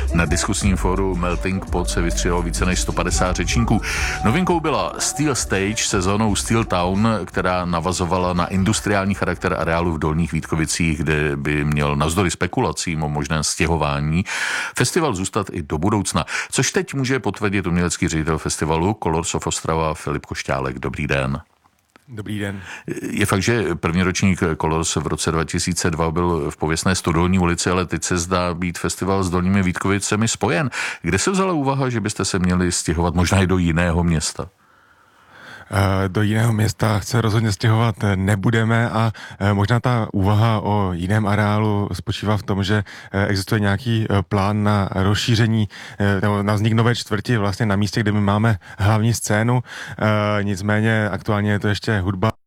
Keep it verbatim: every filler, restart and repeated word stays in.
Na diskusním fóru Melting Pot se vystřídalo více než sto padesát řečníků. Novinkou byla Steel Stage se zónou Steel Town, která navazovala na industriální charakter areálu v Dolních Vítkovicích, kde by měl navzdory spekulacím o možném stěhování festival zůstat i do budoucna. Což teď může potvrdit umělecký ředitel festivalu Colors of Ostrava Filip Košťálek. Dobrý den. Dobrý den. Je fakt, že první ročník Colors v roce dva tisíce dva byl v pověstné Stodolní ulici, ale teď se zdá být festival s Dolními Vítkovicemi spojen. Kde se vzala úvaha, že byste se měli stěhovat možná i do jiného města? Do jiného města se rozhodně stěhovat nebudeme a možná ta úvaha o jiném areálu spočívá v tom, že existuje nějaký plán na rozšíření nebo na vznik nové čtvrti vlastně na místě, kde my máme hlavní scénu. Nicméně aktuálně je to ještě hudba